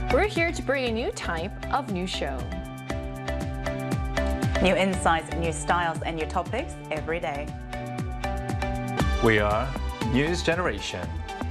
We're here to bring a new type of news show. New insights, new styles, and new topics every day. We are News Generation.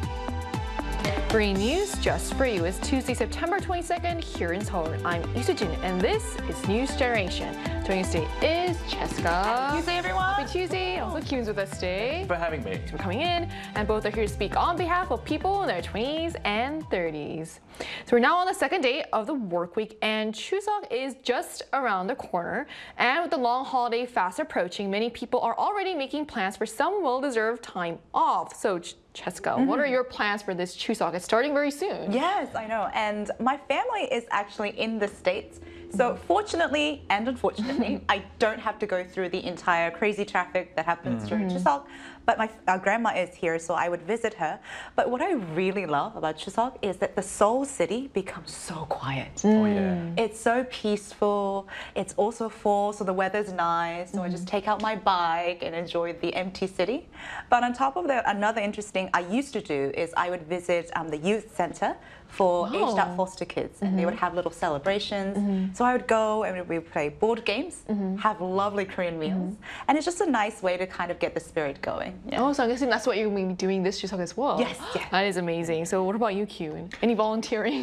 Bringing news just for you. It's Tuesday, September 22nd here in Seoul. I'm Lee Soo-jin, and this is News Generation. Joining us today is Cheska. Happy Tuesday, everyone. Happy Tuesday. Also, Kyun's with us today. Thanks for having me. For coming in, and both are here to speak on behalf of people in their 20s and 30s. So we're now on the second day of the work week, and Chuseok is just around the corner. And with the long holiday fast approaching, many people are already making plans for some well-deserved time off. So Cheska, what are your plans for this Chuseok? It's starting very soon. Yes, I know. And my family is actually in the States. So fortunately and unfortunately, I don't have to go through the entire crazy traffic that happens during Chuseok. But our grandma is here, so I would visit her. But what I really love about Chuseok is that the Seoul city becomes so quiet. Oh, yeah. It's so peaceful. It's also fall, so the weather's nice. So I just take out my bike and enjoy the empty city. But on top of that, another interesting I used to do is I would visit the youth center for aged out foster kids, and they would have little celebrations. So I would go and we would play board games, have lovely Korean meals, and it's just a nice way to kind of get the spirit going. Yeah. Oh, so I'm guessing that's what you're going to be doing this Chuseok as well. Yes, yeah. That is amazing. So what about you, Kyun? Any volunteering?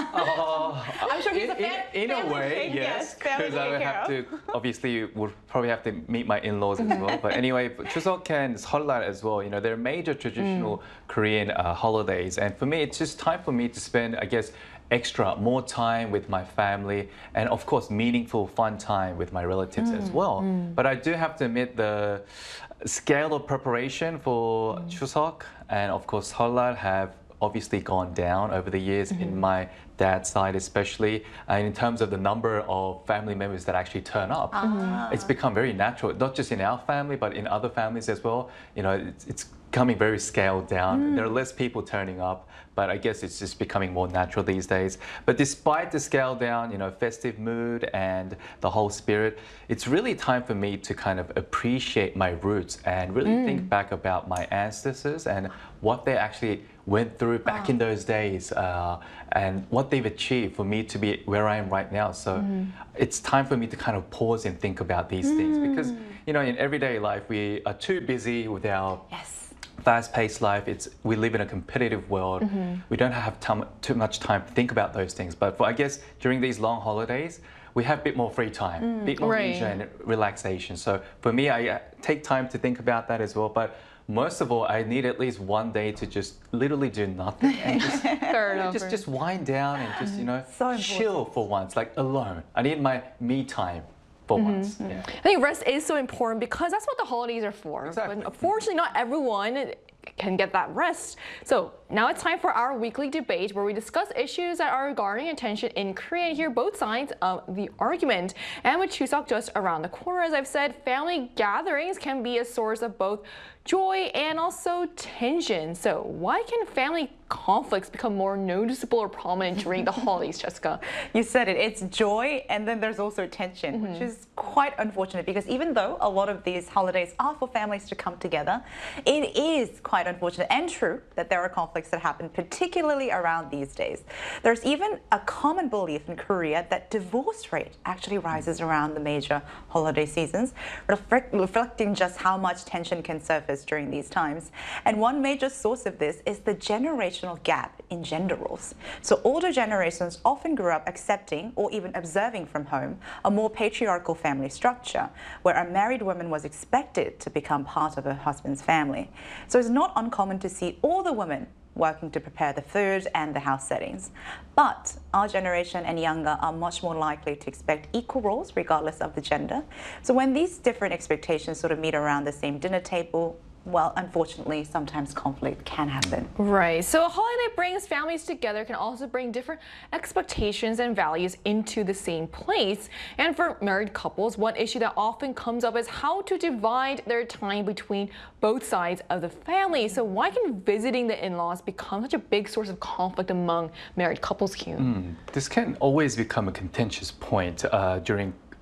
I'm sure he's a in a way, family yes, family because I would have hero. to, obviously, would probably have to meet my in-laws as well. But anyway, Chuseok and Seollal as well, you know, they're major traditional Korean holidays. And for me, it's just time for me to spend, I guess, more time with my family, and of course meaningful fun time with my relatives as well. But I do have to admit the scale of preparation for Chuseok and of course Seollal have obviously gone down over the years in my dad's side, especially in terms of the number of family members that actually turn up. It's become very natural, not just in our family but in other families as well. You know, it's becoming very scaled down. There are less people turning up, but I guess it's just becoming more natural these days. But despite the scale down, you know, festive mood and the whole spirit, it's really time for me to kind of appreciate my roots and really think back about my ancestors and what they actually went through back in those days and what they've achieved for me to be where I am right now. So it's time for me to kind of pause and think about these things because, you know, in everyday life, we are too busy with our fast-paced life. We live in a competitive world. We don't have too much time to think about those things. But I guess during these long holidays, we have a bit more free time, a bit more leisure and relaxation. So for me, I take time to think about that as well. But most of all, I need at least one day to just literally do nothing and just wind down and just, you know, chill for once, like alone. I need my me time for once. Yeah. I think rest is so important because that's what the holidays are for. Exactly. But unfortunately, not everyone can get that rest. So now it's time for our weekly debate where we discuss issues that are garnering attention in Korea and hear both sides of the argument. And with Chuseok just around the corner, as I've said, family gatherings can be a source of both joy and also tension. So why can family conflicts become more noticeable or prominent during the holidays, Cheska? You said it, it's joy and then there's also tension, which is quite unfortunate because even though a lot of these holidays are for families to come together, it is quite unfortunate and true that there are conflicts that happen, particularly around these days. There's even a common belief in Korea that divorce rate actually rises around the major holiday seasons, reflecting just how much tension can surface during these times. And one major source of this is the generational gap in gender roles. So older generations often grew up accepting or even observing from home a more patriarchal family structure where a married woman was expected to become part of her husband's family. So it's not uncommon to see all the women working to prepare the food and the house settings. But our generation and younger are much more likely to expect equal roles regardless of the gender. So when these different expectations sort of meet around the same dinner table, well, unfortunately, sometimes conflict can happen. Right. So a holiday that brings families together can also bring different expectations and values into the same place. And for married couples, one issue that often comes up is how to divide their time between both sides of the family. So why can visiting the in-laws become such a big source of conflict among married couples, Kyun? This can always become a contentious point during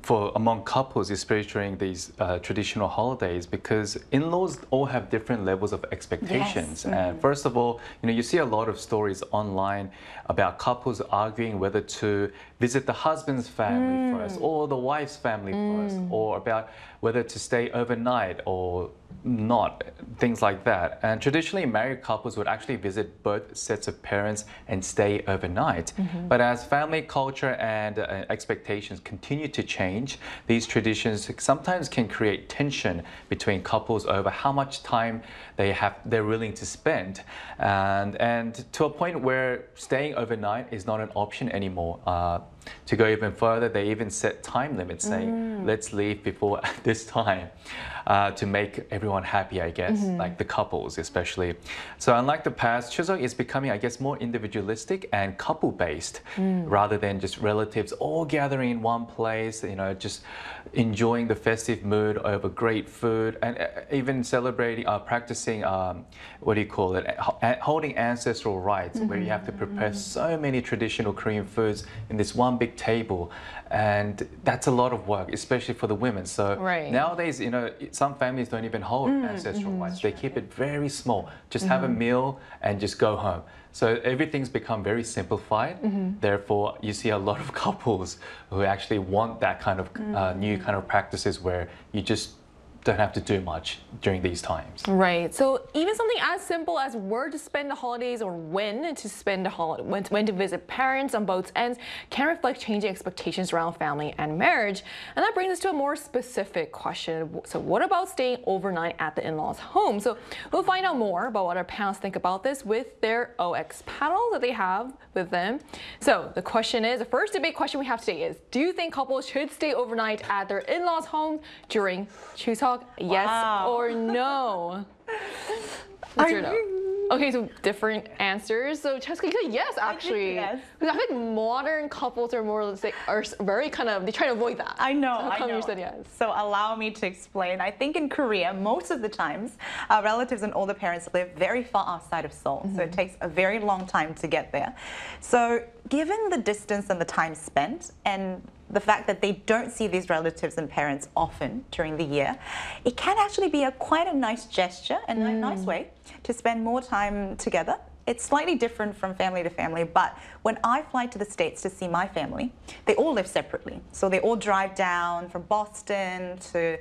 for among couples, especially during these traditional holidays, because in-laws all have different levels of expectations. Yes. And first of all, you see a lot of stories online about couples arguing whether to visit the husband's family first or the wife's family first, or about whether to stay overnight or not, things like that. And traditionally, married couples would actually visit both sets of parents and stay overnight. But as family culture and expectations continue to change, these traditions sometimes can create tension between couples over how much time they're willing to spend, and to a point where staying overnight is not an option anymore. To go even further, they even set time limits, saying, let's leave before this time, to make everyone happy, I guess, like the couples especially. So unlike the past, Chuseok is becoming, I guess, more individualistic and couple-based, rather than just relatives all gathering in one place, just enjoying the festive mood over great food, and even celebrating, practicing, holding ancestral rites, where you have to prepare so many traditional Korean foods in this one big table, and that's a lot of work, especially for the women. So nowadays, some families don't even hold ancestral rites. They keep it very small. Just have a meal and just go home. So everything's become very simplified. Therefore, you see a lot of couples who actually want that kind of new kind of practices where you just don't have to do much during these times. Right. So even something as simple as where to spend the holidays or when to spend the holiday, when to visit parents on both ends can reflect changing expectations around family and marriage. And that brings us to a more specific question. So what about staying overnight at the in-laws' home? So we'll find out more about what our panelists think about this with their OX panel that they have with them. So the question is, the first debate question we have today is, do you think couples should stay overnight at their in-laws' home during Chuseok? Yes or no? What's your no? Okay, so different answers. So Cheska, you said yes, actually. Yes. Because I think modern couples are more, let's say, are very kind of, they try to avoid that. I know, so how come you said yes? So allow me to explain. I think in Korea, most of the times, our relatives and older parents live very far outside of Seoul. So it takes a very long time to get there. So given the distance and the time spent, and the fact that they don't see these relatives and parents often during the year, it can actually be quite a nice gesture and a nice way to spend more time together. It's slightly different from family to family, but when I fly to the States to see my family, they all live separately. So they all drive down from Boston to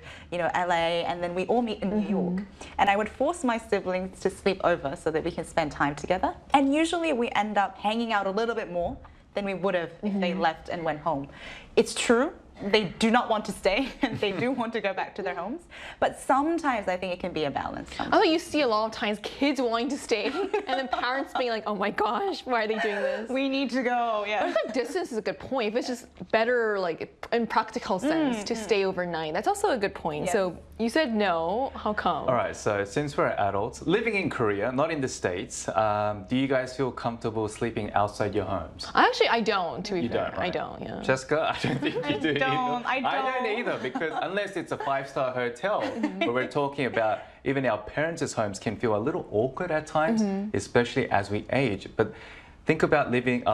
LA, and then we all meet in New York. And I would force my siblings to sleep over so that we can spend time together. And usually we end up hanging out a little bit more than we would have if they left and went home. It's true, they do not want to stay and they do want to go back to their homes, but sometimes I think it can be a balance. I thought you see a lot of times kids wanting to stay and then parents being like, oh my gosh, why are they doing this? We need to go, yeah. I think distance is a good point. If it's just better, like in practical sense, to stay overnight, that's also a good point. Yeah. So you said no, how come? All right, so since we're adults, living in Korea, not in the States, do you guys feel comfortable sleeping outside your homes? I don't, to be You fair. don't, right? I don't, yeah. Jessica, I don't think you do. I don't either, because unless it's a 5-star hotel, where we're talking about even our parents' homes can feel a little awkward at times, especially as we age. But think about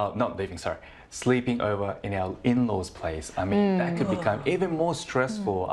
sleeping over in our in-laws' place. I mean, that could become even more stressful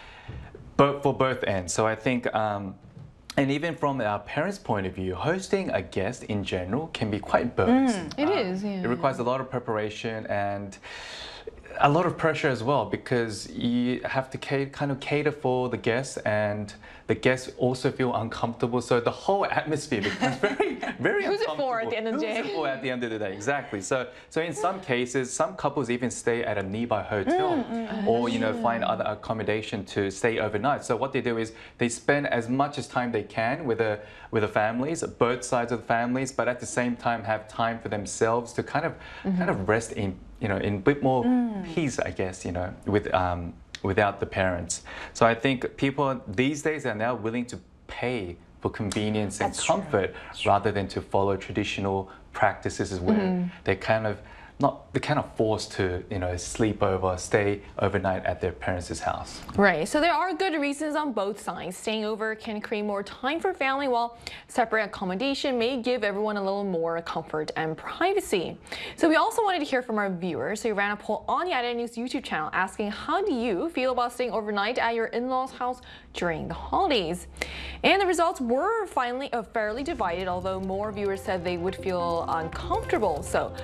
for both ends. So I think, and even from our parents' point of view, hosting a guest in general can be quite burdensome. It is, yeah. It requires a lot of preparation and a lot of pressure as well, because you have to kind of cater for the guests, and the guests also feel uncomfortable. So the whole atmosphere becomes very, very Who's it uncomfortable. for at the end of the day? Who's it for at the end of the day? Exactly. So in some cases, some couples even stay at a nearby hotel, or find other accommodation to stay overnight. So what they do is they spend as much as time they can with the families, both sides of the families, but at the same time have time for themselves to kind of rest in a bit more peace, I guess, without the parents. So I think people these days are now willing to pay for convenience and comfort rather than to follow traditional practices where they kind of they're kind of forced to, sleep over, stay overnight at their parents' house. Right, so there are good reasons on both sides. Staying over can create more time for family, while separate accommodation may give everyone a little more comfort and privacy. So we also wanted to hear from our viewers. So we ran a poll on the IDN News YouTube channel asking, how do you feel about staying overnight at your in-laws' house during the holidays? And the results were finally fairly divided, although more viewers said they would feel uncomfortable. So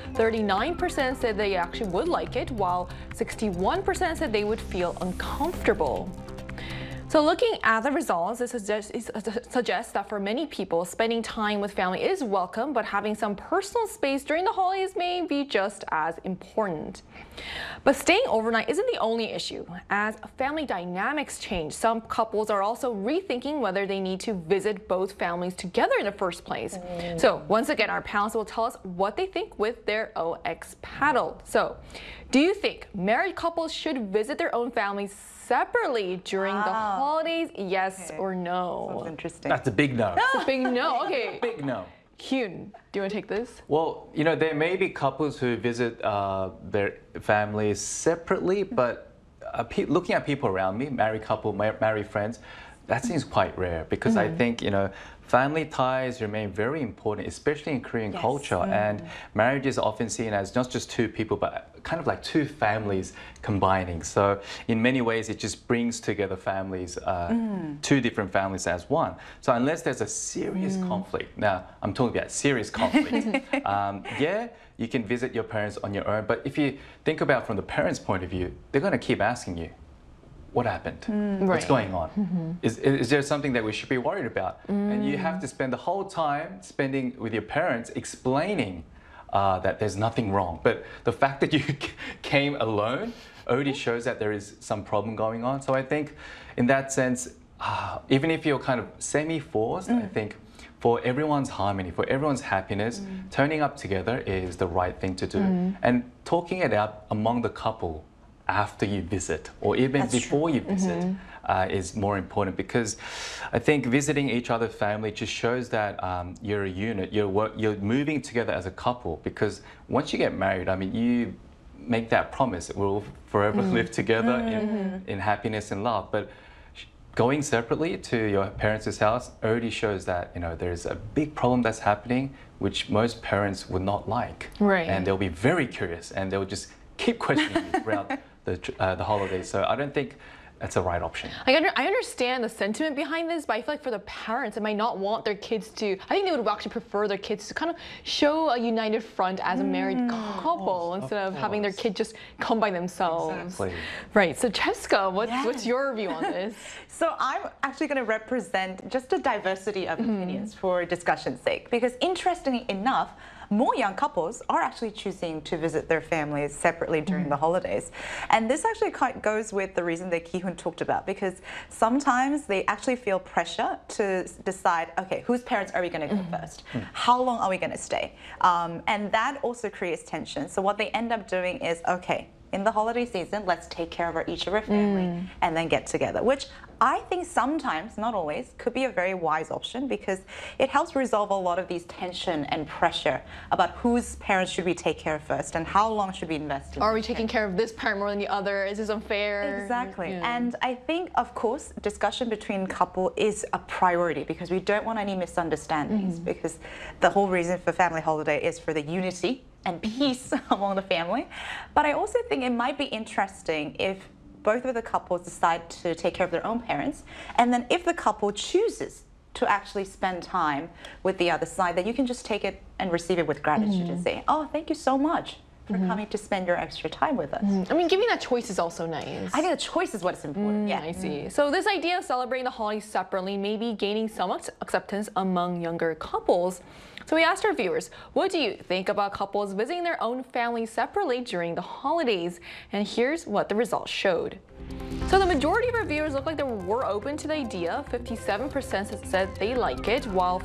39% said they actually would like it, while 61% said they would feel uncomfortable. So looking at the results, it suggests that for many people, spending time with family is welcome, but having some personal space during the holidays may be just as important. But staying overnight isn't the only issue. As family dynamics change, some couples are also rethinking whether they need to visit both families together in the first place. So once again, our panelists will tell us what they think with their OX paddle. So do you think married couples should visit their own families separately during the holidays? Yes or no? Sounds interesting. That's a big no. It's a big no. Okay. Big no. Hyun, do you want to take this? Well, there may be couples who visit their families separately, but looking at people around me, married couple, married friends, that seems quite rare because I think, family ties remain very important, especially in Korean culture. And marriage is often seen as not just two people, but kind of like two families combining. So in many ways, it just brings together families, two different families as one. So unless there's a serious conflict, now I'm talking about serious conflict, yeah, you can visit your parents on your own. But if you think about from the parents' point of view, they're going to keep asking you, what happened? What's going on? Is there something that we should be worried about? And you have to spend the whole time spending with your parents explaining that there's nothing wrong. But the fact that you came alone already shows that there is some problem going on. So I think in that sense, even if you're kind of semi-forced, I think for everyone's harmony, for everyone's happiness, turning up together is the right thing to do. And talking it out among the couple after you visit or even before you visit is more important, because I think visiting each other's family just shows that you're a unit, you're moving together as a couple, because once you get married, I mean, you make that promise, we'll forever live together in happiness and love. But going separately to your parents' house already shows that, there's a big problem that's happening, which most parents would not like. Right. And they'll be very curious and they'll just keep questioning you throughout the holidays. So I don't think that's the right option. I understand the sentiment behind this, but I feel like for the parents, they might not want their kids to, I think they would actually prefer their kids to kind of show a united front as a married couple instead of having their kid just come by themselves. Exactly. Right, so Cheska, what's your view on this? So I'm actually going to represent just a diversity of opinions for discussion's sake, because interestingly enough, more young couples are actually choosing to visit their families separately during the holidays. And this actually goes with the reason that Ki-hoon talked about, because sometimes they actually feel pressure to decide, okay, whose parents are we going to go first? How long are we going to stay? And that also creates tension. So what they end up doing is, okay, in the holiday season, let's take care of each of our family and then get together, which I think sometimes, not always, could be a very wise option, because it helps resolve a lot of these tension and pressure about whose parents should we take care of first and how long should we invest in. Are we taking care of this parent more than the other? Is this unfair? Exactly. And I think, of course, discussion between couple is a priority, because we don't want any misunderstandings, because the whole reason for family holiday is for the unity and peace among the family. But I also think it might be interesting if both of the couples decide to take care of their own parents, and then if the couple chooses to actually spend time with the other side, then you can just take it and receive it with gratitude and say, oh, thank you so much for coming to spend your extra time with us. I mean, giving that choice is also nice. I think the choice is what's important. I see. So this idea of celebrating the holidays separately may be gaining some acceptance among younger couples. So we asked our viewers, what do you think about couples visiting their own families separately during the holidays? And here's what the results showed. So the majority of our viewers look like they were open to the idea. 57% said they like it, while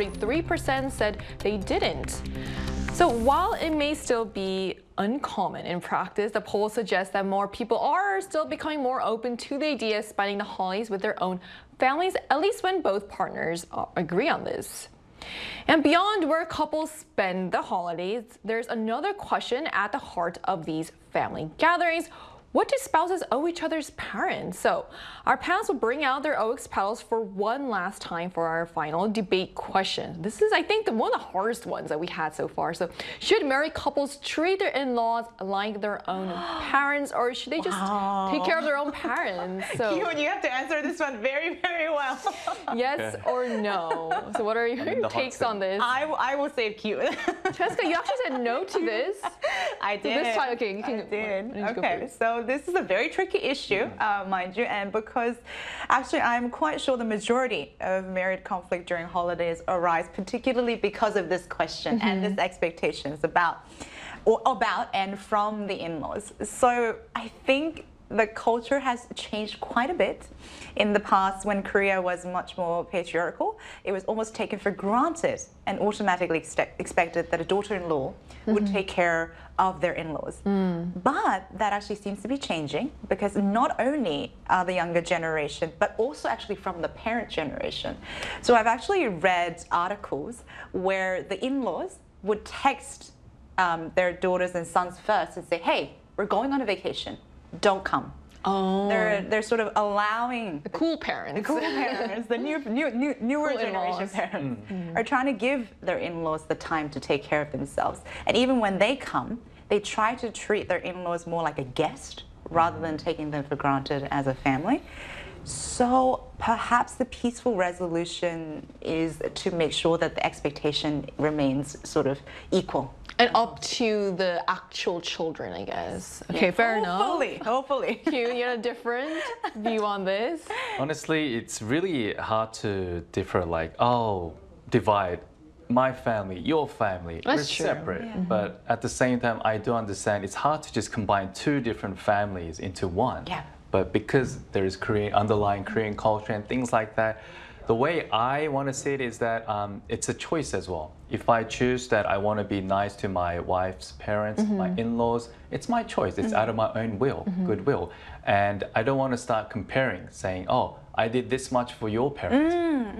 43% said they didn't. So while it may still be uncommon in practice, the poll suggests that more people are still becoming more open to the idea of spending the holidays with their own families, at least when both partners agree on this. And beyond where couples spend the holidays, there's another question at the heart of these family gatherings. What do spouses owe each other's parents? So our panelists will bring out their OX paddles for one last time for our final debate question. This is, I think, one of the hardest ones that we had so far. So should married couples treat their in-laws like their own parents, or should they just take care of their own parents? So You have to answer this one very, very well. yes or no? So what are your the hot takes seat. on this? I will save Q. Jessica, you actually said no to this. I did. This time, okay, you can. I did. why don't you go Okay, first? so this is a very tricky issue, mind you, and because actually I'm quite sure the majority of married conflict during holidays arise particularly because of this question and this expectations about and from the in-laws. So I think the culture has changed quite a bit. In the past, when Korea was much more patriarchal, it was almost taken for granted and automatically expected that a daughter-in-law would take care of their in-laws. But that actually seems to be changing because not only the younger generation, but also actually from the parent generation. So I've actually read articles where the in-laws would text their daughters and sons first and say, hey, we're going on a vacation. Don't come. Oh, They're sort of allowing the cool parents. the cool parents, the newer Cool generation in-laws. parents, are trying to give their in-laws the time to take care of themselves. And even when they come, they try to treat their in-laws more like a guest rather than taking them for granted as a family. So perhaps the peaceful resolution is to make sure that the expectation remains sort of equal. And up to the actual children, I guess. Okay, fair enough. Hopefully. Q, you had a different view on this? Honestly, it's really hard to differ like, oh, divide my family, your family. That's We're true. separate. But at the same time, I do understand it's hard to just combine two different families into one. Yeah. But because there is underlying Korean culture and things like that, the way I want to see it is that it's a choice as well. If I choose that I want to be nice to my wife's parents, my in-laws, it's my choice. It's out of my own will, goodwill. And I don't want to start comparing, saying, oh, I did this much for your parents.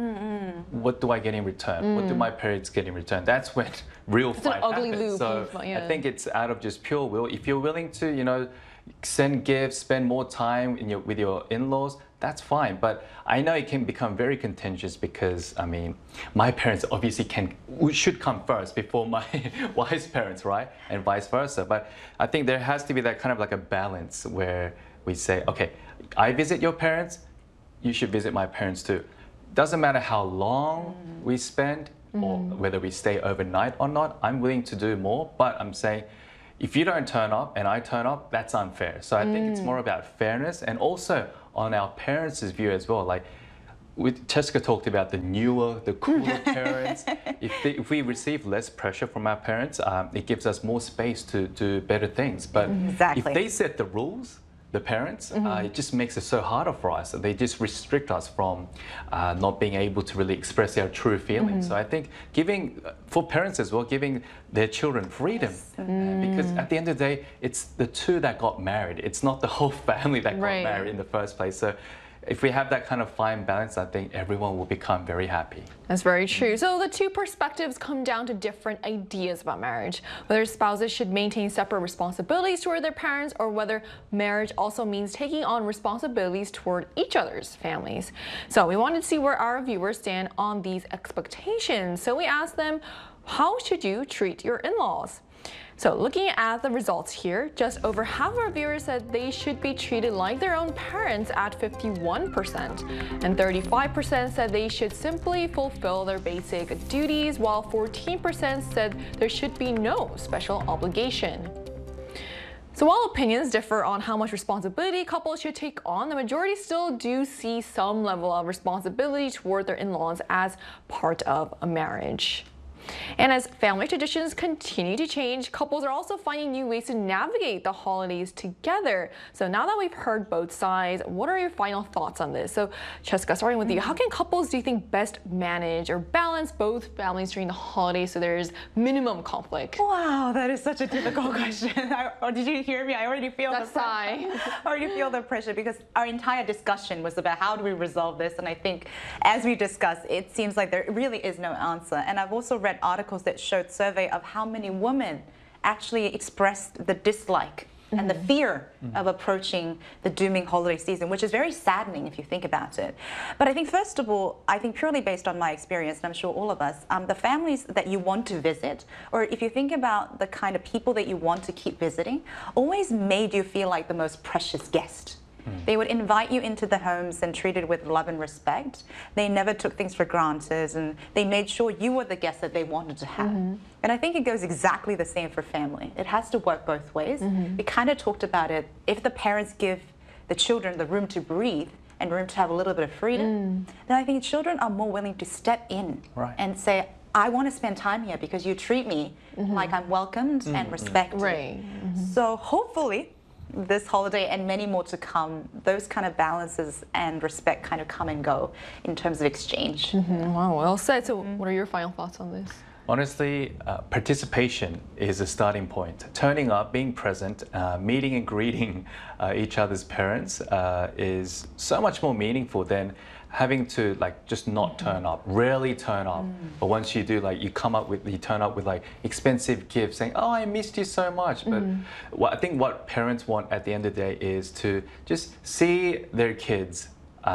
What do I get in return? What do my parents get in return? That's when real an fight ugly happens. loop So of, yeah. I think it's out of just pure will. If you're willing to, send gifts, spend more time with your in-laws, that's fine. But I know it can become very contentious because, I mean, my parents obviously should come first before my wife's parents, right? And vice versa. But I think there has to be that kind of like a balance where we say, okay, I visit your parents, you should visit my parents too. Doesn't matter how long we spend or whether we stay overnight or not, I'm willing to do more, but I'm saying, if you don't turn up and I turn up, that's unfair. So I think it's more about fairness and also on our parents' view as well. Like Jessica talked about the cooler parents. If we receive less pressure from our parents, it gives us more space to do better things. But Exactly. if they set the rules, the parents, it just makes it so harder for us. They just restrict us from not being able to really express our true feelings. So I think for parents as well, giving their children freedom. Because at the end of the day, it's the two that got married. It's not the whole family that got Right. married in the first place. So if we have that kind of fine balance, I think everyone will become very happy. That's very true. So the two perspectives come down to different ideas about marriage, whether spouses should maintain separate responsibilities toward their parents or whether marriage also means taking on responsibilities toward each other's families. So we wanted to see where our viewers stand on these expectations. So we asked them, how should you treat your in-laws? So looking at the results here, just over half of our viewers said they should be treated like their own parents at 51%, and 35% said they should simply fulfill their basic duties, while 14% said there should be no special obligation. So while opinions differ on how much responsibility couples should take on, the majority still do see some level of responsibility toward their in-laws as part of a marriage. And as family traditions continue to change, couples are also finding new ways to navigate the holidays together. So now that we've heard both sides, what are your final thoughts on this? So Cheska, starting with you, how can couples, do you think, best manage or balance both families during the holidays so there's minimum conflict? Wow, that is such a difficult question. Did you hear me? I already feel That sigh. I already feel the pressure because our entire discussion was about how do we resolve this, and I think as we discussed, it seems like there really is no answer. And I've also read articles that showed survey of how many women actually expressed the dislike and the fear of approaching the dooming holiday season, which is very saddening if you think about it. But I think, first of all, I think purely based on my experience, and I'm sure all of us, the families that you want to visit, or if you think about the kind of people that you want to keep visiting, always made you feel like the most precious guest. They would invite you into the homes and treated with love and respect. They never took things for granted, and they made sure you were the guest that they wanted to have. And I think it goes exactly the same for family. It has to work both ways. We kind of talked about it. If the parents give the children the room to breathe and room to have a little bit of freedom, then I think children are more willing to step in and say, I want to spend time here because you treat me like I'm welcomed and respected. Right. So hopefully, this holiday and many more to come, those kind of balances and respect kind of come and go in terms of exchange. Wow, well said. So what are your final thoughts on this? Honestly, participation is a starting point. Turning up, being present, meeting and greeting each other's parents is so much more meaningful than having to just not turn up, rarely turn up. But once you do, you turn up with expensive gifts, saying, "Oh, I missed you so much." But I think what parents want at the end of the day is to just see their kids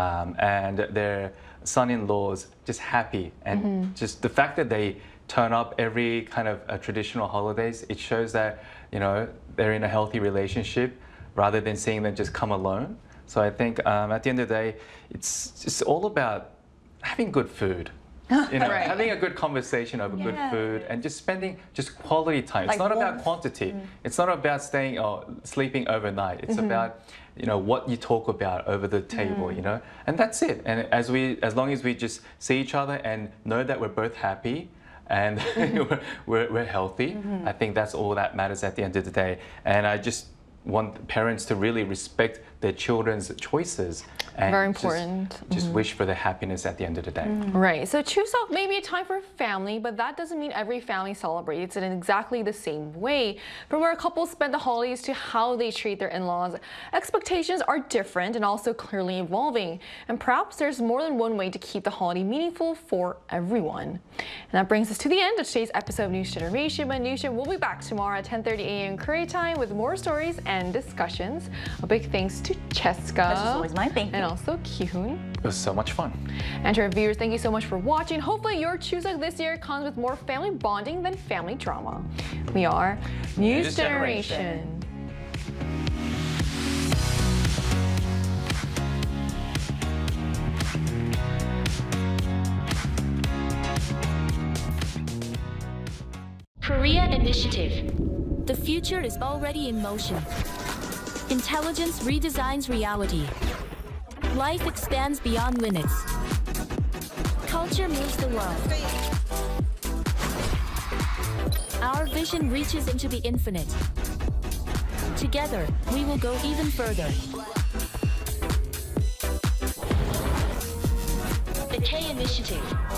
and their son-in-laws just happy, and just the fact that they turn up every kind of traditional holidays, it shows that they're in a healthy relationship rather than seeing them just come alone. So I think at the end of the day, it's just all about having good food. Having a good conversation over good food and just spending just quality time. It's not about quantity. It's not about staying or sleeping overnight. It's about what you talk about over the table, and that's it. And as long as we just see each other and know that we're both happy and we're healthy, I think that's all that matters at the end of the day. And I just want parents to really respect their children's choices and very important. Just wish for their happiness at the end of the day. Right. So Chuseok may be a time for family, but that doesn't mean every family celebrates it in exactly the same way. From where couples spend the holidays to how they treat their in-laws, expectations are different and also clearly evolving. And perhaps there's more than one way to keep the holiday meaningful for everyone. And that brings us to the end of today's episode of News Generation. But Newsgen will be back tomorrow at 10:30 a.m. Korea time with more stories and discussions. A big thanks to Cheska. That's just always my thank you. And also Ki-hoon. It was so much fun. And to our viewers, thank you so much for watching. Hopefully your Chuseok this year comes with more family bonding than family drama. We are News Generation. Korea Initiative. The future is already in motion. Intelligence redesigns reality. Life expands beyond limits. Culture moves the world. Our vision reaches into the infinite. Together, we will go even further. The K Initiative.